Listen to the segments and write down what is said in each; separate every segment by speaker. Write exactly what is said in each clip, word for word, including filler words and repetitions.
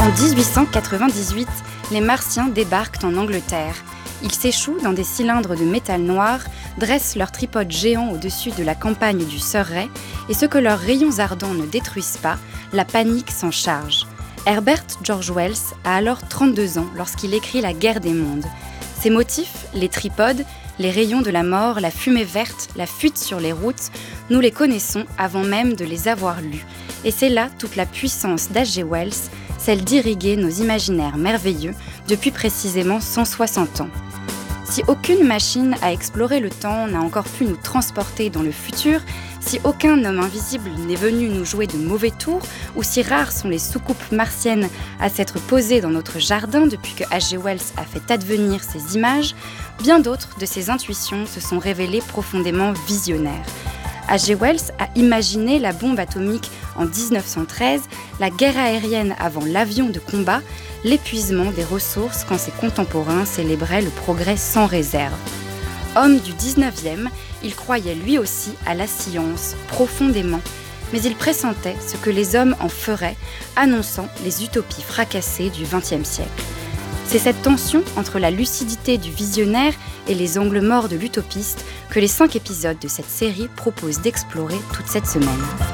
Speaker 1: En dix-huit cent quatre-vingt-dix-huit, les Martiens débarquent en Angleterre. Ils s'échouent dans des cylindres de métal noir, dressent leurs tripodes géants au-dessus de la campagne du Surrey, et ce que leurs rayons ardents ne détruisent pas, la panique s'en charge. Herbert George Wells a alors trente-deux ans lorsqu'il écrit La guerre des mondes. Ses motifs, les tripodes, les rayons de la mort, la fumée verte, la fuite sur les routes, nous les connaissons avant même de les avoir lus. Et c'est là toute la puissance d'H G Wells, celle d'irriguer nos imaginaires merveilleux depuis précisément cent soixante ans. Si aucune machine à explorer le temps n'a encore pu nous transporter dans le futur, si aucun homme invisible n'est venu nous jouer de mauvais tours, ou si rares sont les soucoupes martiennes à s'être posées dans notre jardin depuis que H G Wells a fait advenir ces images, bien d'autres de ces intuitions se sont révélées profondément visionnaires. H G Wells a imaginé la bombe atomique en dix-neuf cent treize, la guerre aérienne avant l'avion de combat, l'épuisement des ressources quand ses contemporains célébraient le progrès sans réserve. Homme du dix-neuvième, il croyait lui aussi à la science, profondément, mais il pressentait ce que les hommes en feraient, annonçant les utopies fracassées du vingtième siècle. C'est cette tension entre la lucidité du visionnaire et les angles morts de l'utopiste que les cinq épisodes de cette série proposent d'explorer toute cette semaine.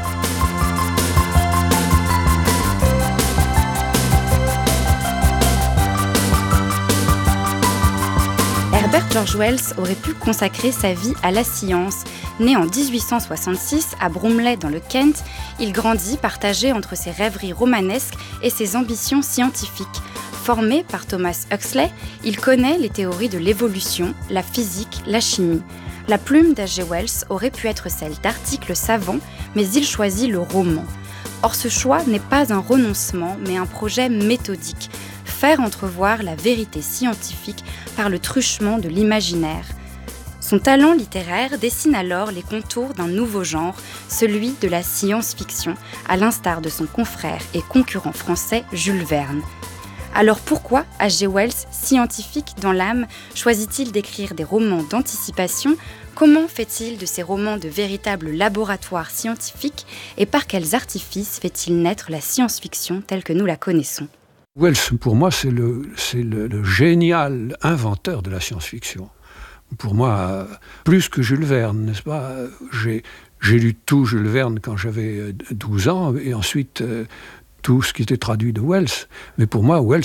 Speaker 1: Herbert George Wells aurait pu consacrer sa vie à la science. Né en dix-huit cent soixante-six à Bromley dans le Kent, il grandit partagé entre ses rêveries romanesques et ses ambitions scientifiques. Formé par Thomas Huxley, il connaît les théories de l'évolution, la physique, la chimie. La plume d'H G Wells aurait pu être celle d'articles savants, mais il choisit le roman. Or ce choix n'est pas un renoncement, mais un projet méthodique. Faire entrevoir la vérité scientifique par le truchement de l'imaginaire. Son talent littéraire dessine alors les contours d'un nouveau genre, celui de la science-fiction, à l'instar de son confrère et concurrent français Jules Verne. Alors pourquoi H G Wells, scientifique dans l'âme, choisit-il d'écrire des romans d'anticipation ? Comment fait-il de ces romans de véritables laboratoires scientifiques ? Et par quels artifices fait-il naître la science-fiction telle que nous la connaissons ?
Speaker 2: Wells, pour moi, c'est le, c'est le, le génial inventeur de la science-fiction. Pour moi, plus que Jules Verne, n'est-ce pas ? J'ai, j'ai lu tout Jules Verne quand j'avais douze ans, et ensuite euh, tout ce qui était traduit de Wells. Mais pour moi, Wells,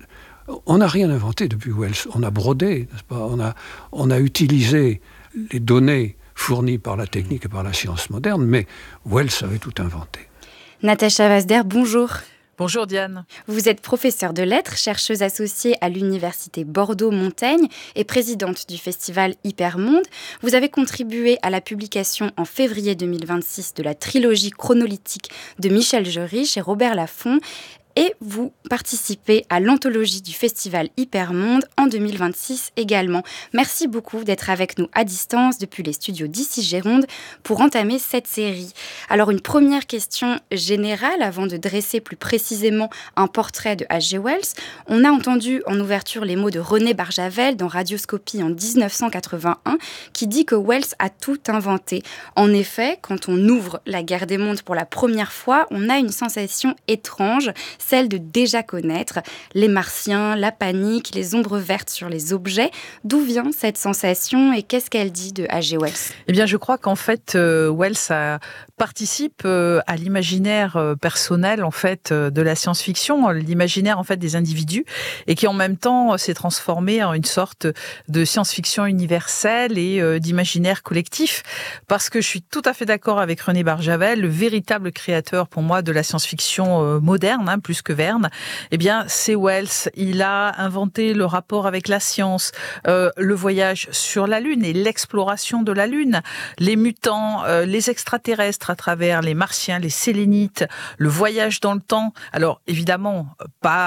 Speaker 2: on n'a rien inventé depuis Wells. On a brodé, n'est-ce pas ? On a, on a utilisé les données fournies par la technique et par la science moderne, mais Wells avait tout inventé.
Speaker 1: Natacha Vazder, bonjour.
Speaker 3: Bonjour Diane.
Speaker 1: Vous êtes professeure de lettres, chercheuse associée à l'université Bordeaux-Montaigne et présidente du festival Hypermonde. Vous avez contribué à la publication en février deux mille vingt-six de la trilogie chronolytique de Michel Jury chez Robert Laffont. Et vous participez à l'anthologie du festival Hypermonde en deux mille vingt-six également. Merci beaucoup d'être avec nous à distance depuis les studios d'Ici Gironde pour entamer cette série. Alors une première question générale avant de dresser plus précisément un portrait de H G Wells. On a entendu en ouverture les mots de René Barjavel dans Radioscopie en dix-neuf cent quatre-vingt-un qui dit que Wells a tout inventé. En effet, quand on ouvre La guerre des mondes pour la première fois, on a une sensation étrange, celle de déjà connaître les martiens, la panique, les ombres vertes sur les objets. D'où vient cette sensation et qu'est-ce qu'elle dit de H G Wells ?
Speaker 3: Eh bien, je crois qu'en fait, euh, Wells a, participe euh, à l'imaginaire euh, personnel en fait euh, de la science-fiction, l'imaginaire en fait des individus, et qui en même temps euh, s'est transformé en une sorte de science-fiction universelle et euh, d'imaginaire collectif. Parce que je suis tout à fait d'accord avec René Barjavel, le véritable créateur pour moi de la science-fiction euh, moderne, hein, plus que Verne, eh bien, c'est Wells. Il a inventé le rapport avec la science, euh, le voyage sur la Lune et l'exploration de la Lune, les mutants, euh, les extraterrestres à travers les martiens, les sélénites, le voyage dans le temps. Alors, évidemment, pas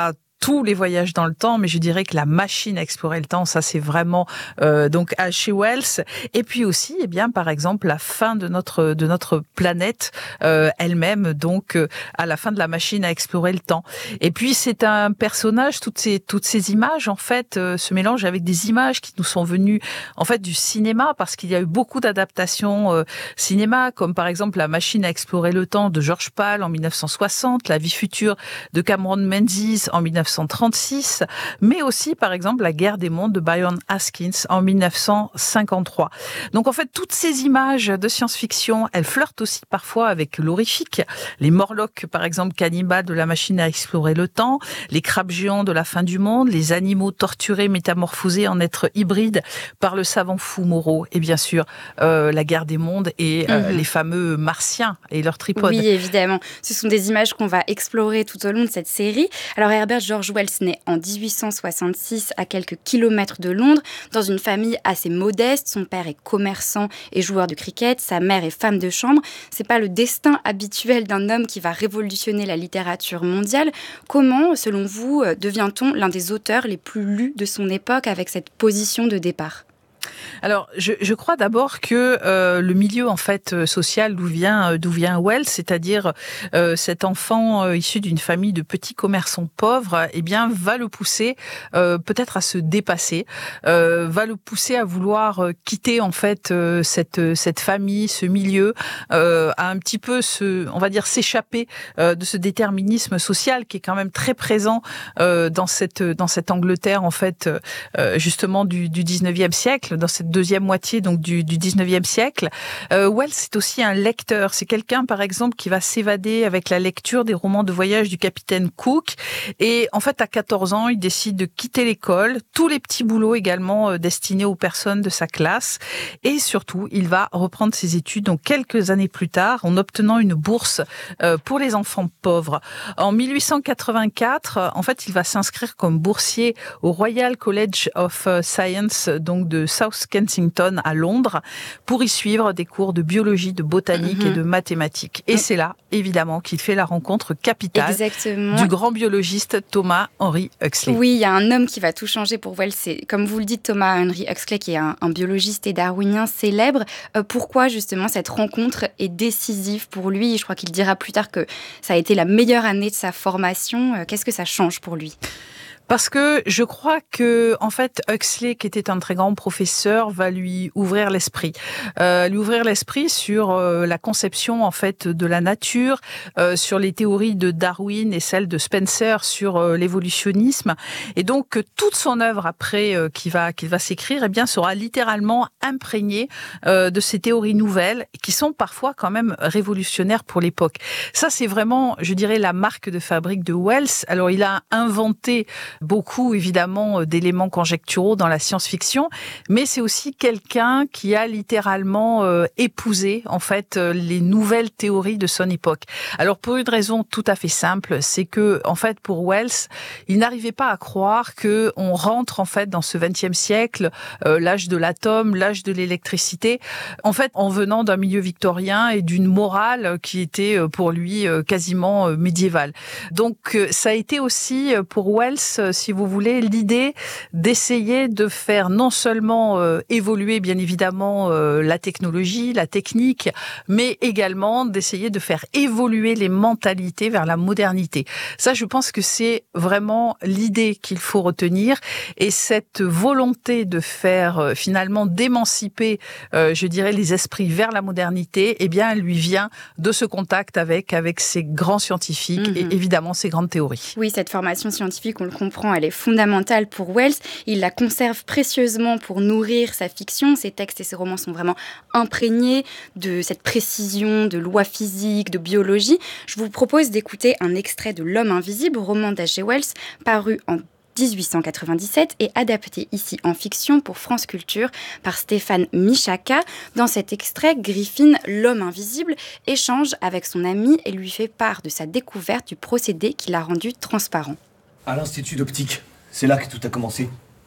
Speaker 3: tous les voyages dans le temps, mais je dirais que la machine à explorer le temps, ça c'est vraiment euh, donc à chez Wells. Et puis aussi, eh bien, par exemple, la fin de notre de notre planète euh, elle-même, donc euh, à la fin de la machine à explorer le temps. Et puis c'est un personnage, toutes ces toutes ces images en fait euh, se mélangent avec des images qui nous sont venues en fait du cinéma, parce qu'il y a eu beaucoup d'adaptations euh, cinéma, comme par exemple la machine à explorer le temps de George Pal en mille neuf cent soixante, La vie future de Cameron Menzies en mille neuf cent trente-six, mais aussi, par exemple, La guerre des mondes de Byron Haskins en mille neuf cent cinquante-trois. Donc, en fait, toutes ces images de science-fiction, elles flirtent aussi parfois avec l'horrifique. Les Morlocks, par exemple, cannibales de La machine à explorer le temps, les crabes géants de La fin du monde, les animaux torturés, métamorphosés en êtres hybrides par le savant fou Moreau, et bien sûr, euh, La guerre des mondes et euh, mmh. les fameux martiens et leurs tripodes.
Speaker 1: Oui, évidemment. Ce sont des images qu'on va explorer tout au long de cette série. Alors Herbert George Wells naît en dix-huit cent soixante-six à quelques kilomètres de Londres, dans une famille assez modeste. Son père est commerçant et joueur de cricket, sa mère est femme de chambre. C'est pas le destin habituel d'un homme qui va révolutionner la littérature mondiale. Comment, selon vous, devient-on l'un des auteurs les plus lus de son époque avec cette position de départ ?
Speaker 3: Alors, je, je crois d'abord que euh, le milieu en fait social d'où vient d'où vient Wells, c'est-à-dire euh, cet enfant euh, issu d'une famille de petits commerçants pauvres, eh bien, va le pousser euh, peut-être à se dépasser, euh, va le pousser à vouloir quitter en fait euh, cette cette famille, ce milieu, euh, à un petit peu se, on va dire, s'échapper euh, de ce déterminisme social qui est quand même très présent euh, dans cette dans cette Angleterre en fait euh, justement du du dix-neuvième siècle, dans cette deuxième moitié donc du, du dix-neuvième siècle. Euh, Wells c'est aussi un lecteur. C'est quelqu'un, par exemple, qui va s'évader avec la lecture des romans de voyage du capitaine Cook. Et en fait, à quatorze ans, il décide de quitter l'école, tous les petits boulots également euh, destinés aux personnes de sa classe. Et surtout, il va reprendre ses études donc quelques années plus tard en obtenant une bourse euh, pour les enfants pauvres. En mille huit cent quatre-vingt-quatre, en fait, il va s'inscrire comme boursier au Royal College of Science, donc de South Kensington à Londres, pour y suivre des cours de biologie, de botanique mmh. et de mathématiques. Et mmh. c'est là, évidemment, qu'il fait la rencontre capitale
Speaker 1: Exactement.
Speaker 3: du grand biologiste Thomas Henry Huxley.
Speaker 1: Oui, il y a un homme qui va tout changer pour Wells. C'est, comme vous le dites, Thomas Henry Huxley, qui est un, un biologiste et darwinien célèbre. Euh, pourquoi, justement, cette rencontre est décisive pour lui ? Je crois qu'il dira plus tard que ça a été la meilleure année de sa formation. Euh, qu'est-ce que ça change pour lui ?
Speaker 3: Parce que je crois que, en fait, Huxley, qui était un très grand professeur, va lui ouvrir l'esprit, euh, lui ouvrir l'esprit sur euh, la conception en fait de la nature, euh, sur les théories de Darwin et celles de Spencer sur euh, l'évolutionnisme, et donc toute son œuvre après euh, qu'il va qu'il va s'écrire, eh bien, sera littéralement imprégnée euh, de ces théories nouvelles qui sont parfois quand même révolutionnaires pour l'époque. Ça, c'est vraiment, je dirais, la marque de fabrique de Wells. Alors, il a inventé beaucoup, évidemment, d'éléments conjecturaux dans la science-fiction, mais c'est aussi quelqu'un qui a littéralement euh, épousé, en fait, les nouvelles théories de son époque. Alors, pour une raison tout à fait simple, c'est que, en fait, pour Wells, il n'arrivait pas à croire que on rentre, en fait, dans ce vingtième siècle, euh, l'âge de l'atome, l'âge de l'électricité, en fait, en venant d'un milieu victorien et d'une morale qui était, pour lui, quasiment médiévale. Donc, ça a été aussi, pour Wells, si vous voulez, l'idée d'essayer de faire non seulement euh, évoluer, bien évidemment, euh, la technologie, la technique, mais également d'essayer de faire évoluer les mentalités vers la modernité. Ça, je pense que c'est vraiment l'idée qu'il faut retenir, et cette volonté de faire, euh, finalement, d'émanciper, euh, je dirais, les esprits vers la modernité, eh bien, elle lui vient de ce contact avec, avec ces grands scientifiques mmh. et évidemment ces grandes théories.
Speaker 1: Oui, cette formation scientifique, on le comprend, elle est fondamentale pour Wells. Il la conserve précieusement pour nourrir sa fiction. Ses textes et ses romans sont vraiment imprégnés de cette précision, de lois physiques, de biologie. Je vous propose d'écouter un extrait de L'Homme invisible, roman d'H G Wells, paru en dix-huit cent quatre-vingt-dix-sept et adapté ici en fiction pour France Culture par Stéphane Michaka. Dans cet extrait, Griffin, l'homme invisible, échange avec son ami et lui fait part de sa découverte du procédé qui l'a rendu transparent.
Speaker 4: À l'Institut d'optique, c'est là que tout a commencé.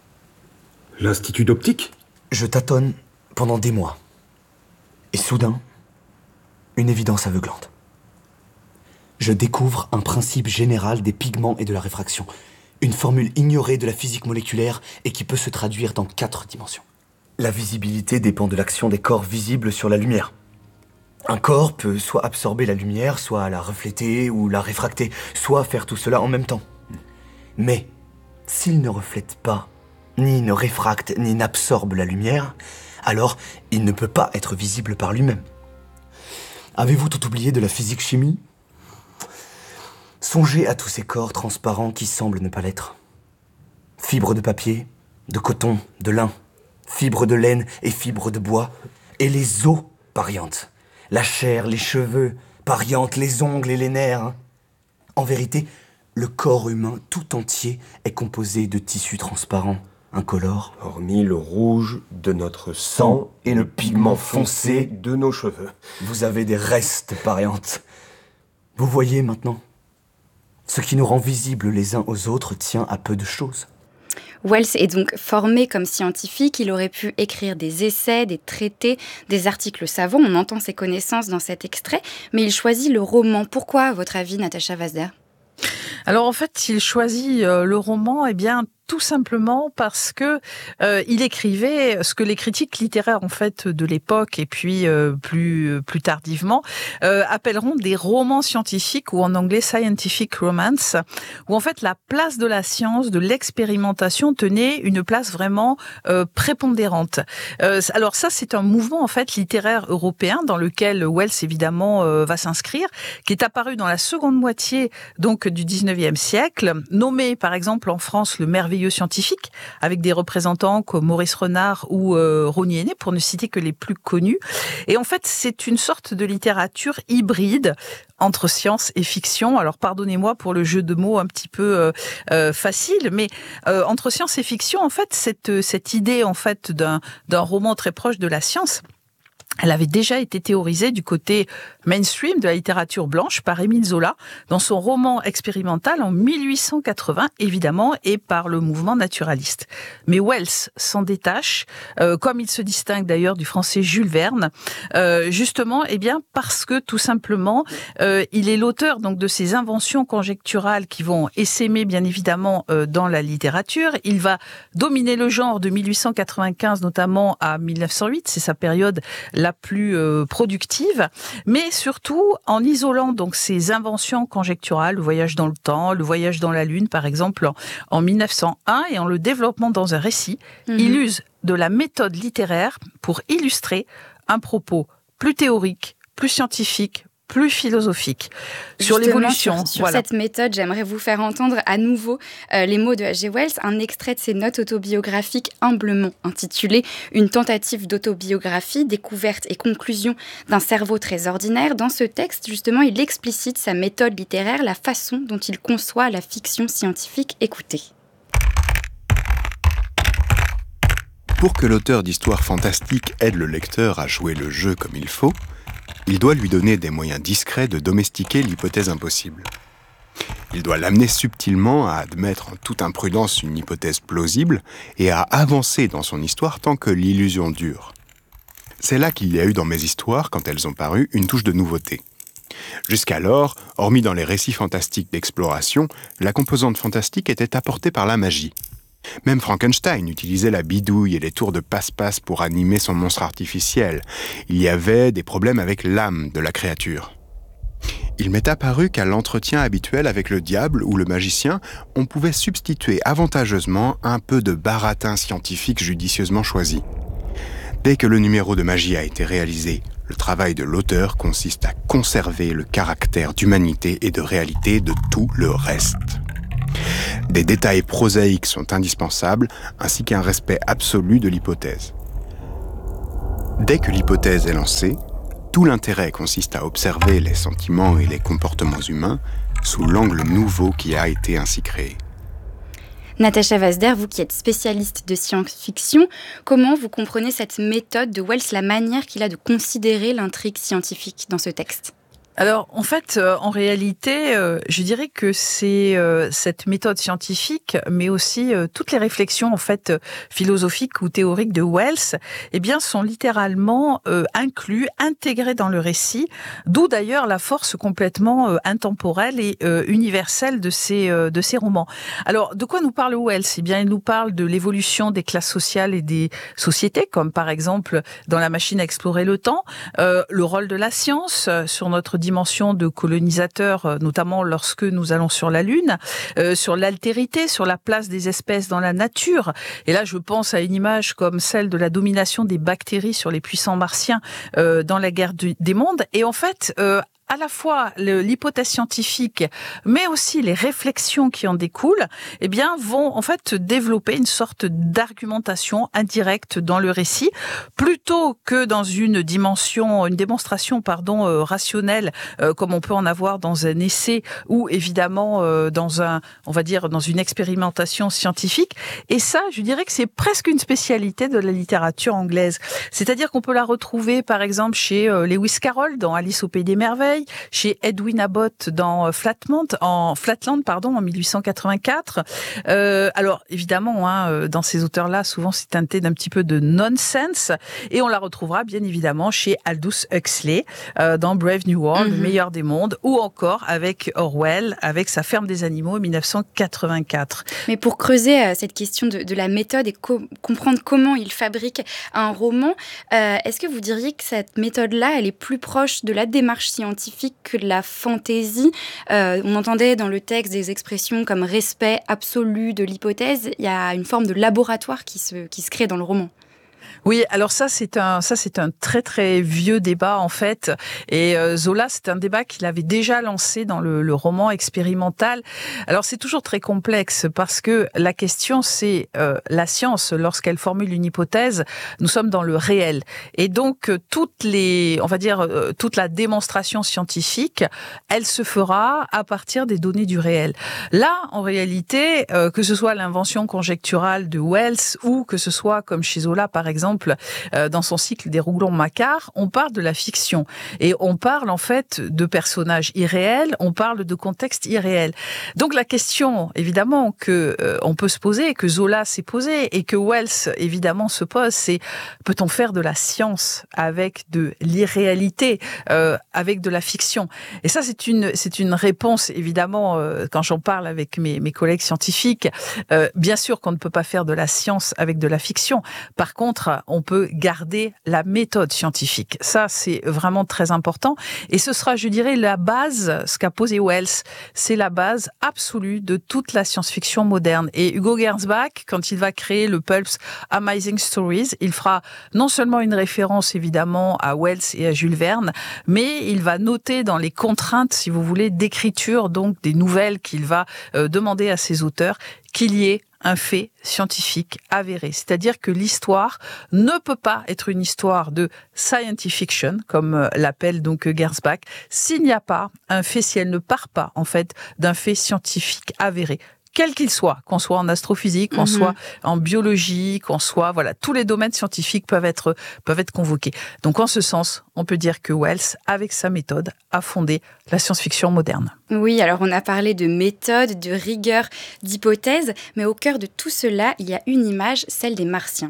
Speaker 5: L'Institut d'optique ?
Speaker 4: Je tâtonne pendant des mois. Et soudain, une évidence aveuglante. Je découvre un principe général des pigments et de la réfraction. Une formule ignorée de la physique moléculaire et qui peut se traduire dans quatre dimensions. La visibilité dépend de l'action des corps visibles sur la lumière. Un corps peut soit absorber la lumière, soit la refléter ou la réfracter, soit faire tout cela en même temps. Mais s'il ne reflète pas, ni ne réfracte, ni n'absorbe la lumière, alors il ne peut pas être visible par lui-même. Avez-vous tout oublié de la physique-chimie ? Songez à tous ces corps transparents qui semblent ne pas l'être. Fibres de papier, de coton, de lin, fibres de laine et fibres de bois, et les os pariantes. La chair, les cheveux, pariantes, les ongles et les nerfs. En vérité, le corps humain tout entier est composé de tissus transparents, incolores.
Speaker 5: Hormis le rouge de notre sang
Speaker 4: et le pigment foncé
Speaker 5: de nos cheveux.
Speaker 4: Vous avez des restes pariantes. Vous voyez maintenant ? Ce qui nous rend visibles les uns aux autres tient à peu de choses.
Speaker 1: Wells est donc formé comme scientifique, il aurait pu écrire des essais, des traités, des articles savants, on entend ses connaissances dans cet extrait, mais il choisit le roman. Pourquoi, à votre avis, Natacha Vazder ?
Speaker 3: Alors en fait, il choisit euh, le roman, eh bien tout simplement parce que euh, il écrivait ce que les critiques littéraires en fait de l'époque et puis euh, plus plus tardivement euh, appelleront des romans scientifiques, ou en anglais scientific romance, où en fait la place de la science, de l'expérimentation tenait une place vraiment euh, prépondérante. Euh, alors ça, c'est un mouvement en fait littéraire européen dans lequel Wells évidemment euh, va s'inscrire, qui est apparu dans la seconde moitié donc du dix-neuvième siècle, nommé par exemple en France le merveilleux scientifique, avec des représentants comme Maurice Renard ou euh, Rosny Aîné, pour ne citer que les plus connus. Et en fait, c'est une sorte de littérature hybride entre science et fiction. Alors, pardonnez-moi pour le jeu de mots un petit peu euh, euh, facile, mais euh, entre science et fiction, en fait, cette, cette idée en fait d'un, d'un roman très proche de la science, elle avait déjà été théorisée du côté mainstream de la littérature blanche par Émile Zola dans son roman expérimental en mille huit cent quatre-vingts, évidemment, et par le mouvement naturaliste. Mais Wells s'en détache, euh, comme il se distingue d'ailleurs du français Jules Verne, euh, justement, eh bien, parce que tout simplement, euh, il est l'auteur donc de ces inventions conjecturales qui vont essaimer bien évidemment euh, dans la littérature. Il va dominer le genre de mille huit cent quatre-vingt-quinze notamment à mille neuf cent huit, c'est sa période la plus euh, productive, mais surtout en isolant donc ces inventions conjecturales, le voyage dans le temps, le voyage dans la Lune par exemple en, en mille neuf cent un, et en le développant dans un récit, mmh. il use de la méthode littéraire pour illustrer un propos plus théorique, plus scientifique, plus philosophique sur
Speaker 1: Justement,
Speaker 3: l'évolution.
Speaker 1: Sur, sur
Speaker 3: voilà.
Speaker 1: cette méthode, j'aimerais vous faire entendre à nouveau euh, les mots de H G. Wells, un extrait de ses notes autobiographiques humblement intitulé « Une tentative d'autobiographie, découverte et conclusion d'un cerveau très ordinaire ». Dans ce texte, justement, il explicite sa méthode littéraire, la façon dont il conçoit la fiction scientifique. Écoutez.
Speaker 6: Pour que l'auteur d'histoires fantastiques aide le lecteur à jouer le jeu comme il faut, il doit lui donner des moyens discrets de domestiquer l'hypothèse impossible. Il doit l'amener subtilement à admettre en toute imprudence une hypothèse plausible et à avancer dans son histoire tant que l'illusion dure. C'est là qu'il y a eu dans mes histoires, quand elles ont paru, une touche de nouveauté. Jusqu'alors, hormis dans les récits fantastiques d'exploration, la composante fantastique était apportée par la magie. Même Frankenstein utilisait la bidouille et les tours de passe-passe pour animer son monstre artificiel. Il y avait des problèmes avec l'âme de la créature. Il m'est apparu qu'à l'entretien habituel avec le diable ou le magicien, on pouvait substituer avantageusement un peu de baratin scientifique judicieusement choisi. Dès que le numéro de magie a été réalisé, le travail de l'auteur consiste à conserver le caractère d'humanité et de réalité de tout le reste. Des détails prosaïques sont indispensables, ainsi qu'un respect absolu de l'hypothèse. Dès que l'hypothèse est lancée, tout l'intérêt consiste à observer les sentiments et les comportements humains sous l'angle nouveau qui a été ainsi créé.
Speaker 1: Natacha Vazder, vous qui êtes spécialiste de science-fiction, comment vous comprenez cette méthode de Wells, la manière qu'il a de considérer l'intrigue scientifique dans ce texte ?
Speaker 3: Alors, en fait, euh, en réalité, euh, je dirais que c'est euh, cette méthode scientifique, mais aussi euh, toutes les réflexions en fait philosophiques ou théoriques de Wells, eh bien, sont littéralement euh, inclus, intégrés dans le récit. D'où d'ailleurs la force complètement euh, intemporelle et euh, universelle de ces euh, de ces romans. Alors, de quoi nous parle Wells ? Eh bien, il nous parle de l'évolution des classes sociales et des sociétés, comme par exemple dans La machine à explorer le temps, euh, le rôle de la science euh, sur notre dimension de colonisateur, notamment lorsque nous allons sur la Lune, euh, sur l'altérité, sur la place des espèces dans la nature. Et là, je pense à une image comme celle de la domination des bactéries sur les puissants martiens euh, dans la guerre du, des mondes. Et en fait, euh, à la fois le, l'hypothèse scientifique, mais aussi les réflexions qui en découlent, eh bien, vont en fait développer une sorte d'argumentation indirecte dans le récit, plutôt que dans une dimension, une démonstration, pardon, euh, rationnelle, euh, comme on peut en avoir dans un essai ou évidemment euh, dans un, on va dire, dans une expérimentation scientifique. Et ça, je dirais que c'est presque une spécialité de la littérature anglaise. C'est-à-dire qu'on peut la retrouver, par exemple, chez euh, Lewis Carroll dans Alice au Pays des Merveilles, chez Edwin Abbott dans Flatland, en Flatland, pardon, en mille huit cent quatre-vingt-quatre. Euh, alors évidemment, hein, dans ces auteurs-là, souvent c'est teinté d'un petit peu de nonsense, et on la retrouvera bien évidemment chez Aldous Huxley euh, dans Brave New World, mm-hmm. Le meilleur des mondes, ou encore avec Orwell, avec Sa ferme des animaux, mille neuf cent quatre-vingt-quatre.
Speaker 1: Mais pour creuser euh, cette question de, de la méthode et co- comprendre comment il fabrique un roman, euh, est-ce que vous diriez que cette méthode-là, elle est plus proche de la démarche scientifique que de la fantaisie? euh, On entendait dans le texte des expressions comme respect absolu de l'hypothèse. Il y a une forme de laboratoire qui se, qui se crée dans le roman.
Speaker 3: Oui, alors ça c'est un ça c'est un très très vieux débat en fait, et euh, Zola, c'est un débat qu'il avait déjà lancé dans le, le roman expérimental. Alors c'est toujours très complexe parce que la question c'est euh, la science, lorsqu'elle formule une hypothèse, nous sommes dans le réel, et donc euh, toutes les on va dire euh, toute la démonstration scientifique, elle se fera à partir des données du réel. Là en réalité, euh, que ce soit l'invention conjecturale de Wells ou que ce soit comme chez Zola par exemple, dans son cycle des Rougon-Macquart, on parle de la fiction. Et on parle en fait de personnages irréels, on parle de contextes irréels. Donc la question, évidemment, que euh, on peut se poser, que Zola s'est posée, et que Wells, évidemment, se pose, c'est peut-on faire de la science avec de l'irréalité, euh, avec de la fiction? Et ça, c'est une, c'est une réponse, évidemment, euh, quand j'en parle avec mes, mes collègues scientifiques, euh, bien sûr qu'on ne peut pas faire de la science avec de la fiction. Par contre, on peut garder la méthode scientifique. Ça, c'est vraiment très important. Et ce sera, je dirais, la base, ce qu'a posé Wells, c'est la base absolue de toute la science-fiction moderne. Et Hugo Gernsback, quand il va créer le Pulp's Amazing Stories, il fera non seulement une référence, évidemment, à Wells et à Jules Verne, mais il va noter dans les contraintes, si vous voulez, d'écriture, donc des nouvelles qu'il va euh, demander à ses auteurs, qu'il y ait un fait scientifique avéré. C'est-à-dire que l'histoire ne peut pas être une histoire de science fiction, comme l'appelle donc Gernsback, s'il n'y a pas un fait, si elle ne part pas, en fait, d'un fait scientifique avéré. Quel qu'il soit, qu'on soit en astrophysique, qu'on mm-hmm. soit en biologie, qu'on soit, voilà, tous les domaines scientifiques peuvent être, peuvent être convoqués. Donc, en ce sens, on peut dire que Wells, avec sa méthode, a fondé la science-fiction moderne.
Speaker 1: Oui, alors on a parlé de méthode, de rigueur, d'hypothèse, mais au cœur de tout cela, il y a une image, celle des Martiens.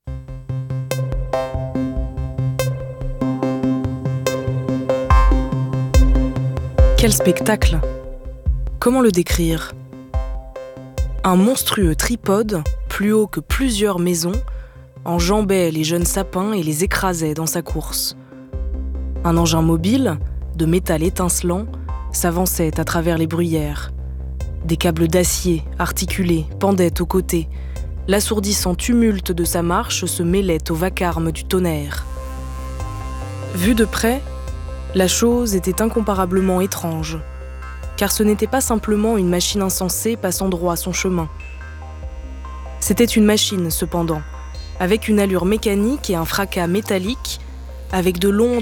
Speaker 7: Quel spectacle! Comment le décrire? Un monstrueux tripode, plus haut que plusieurs maisons, enjambait les jeunes sapins et les écrasait dans sa course. Un engin mobile, de métal étincelant, s'avançait à travers les bruyères. Des câbles d'acier, articulés, pendaient aux côtés. L'assourdissant tumulte de sa marche se mêlait au vacarme du tonnerre. Vue de près, la chose était incomparablement étrange. Car ce n'était pas simplement une machine insensée passant droit son chemin. C'était une machine, cependant, avec une allure mécanique et un fracas métallique, avec de longs